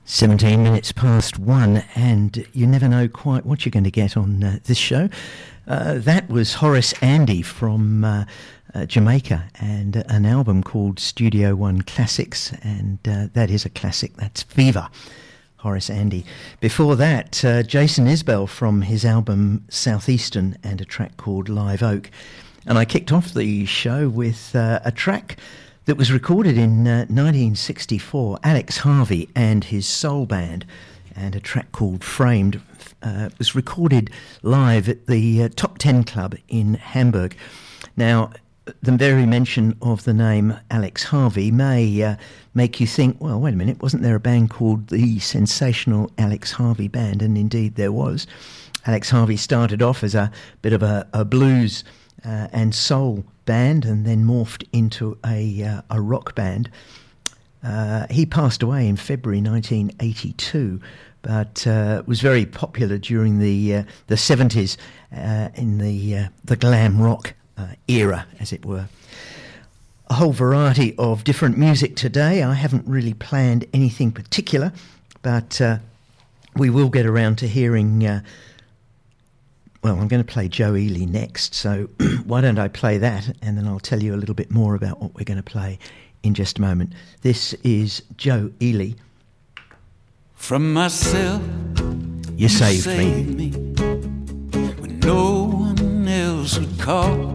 17 minutes past 1, and you never know quite what you're going to get on this show. That was Horace Andy from Jamaica, and an album called Studio One Classics, and that is a classic. That's Fever, Horace Andy. Before that, Jason Isbell from his album Southeastern and a track called Live Oak. And I kicked off the show with a track that was recorded in 1964, Alex Harvey and his soul band, and a track called Framed. Was recorded live at the Top 10 Club in Hamburg. Now, the very mention of the name Alex Harvey may make you think, well, wait a minute, wasn't there a band called the Sensational Alex Harvey Band? And indeed there was. Alex Harvey started off as a bit of a blues and soul band, and then morphed into a rock band. He passed away in February 1982, but was very popular during the 70s in the glam rock era, as it were. A whole variety of different music today. I haven't really planned anything particular, but we will get around to hearing. Well, I'm going to play Joe Ely next, so why don't I play that, and then I'll tell you a little bit more about what we're going to play in just a moment. This is Joe Ely. From myself, you saved me when no one else would call.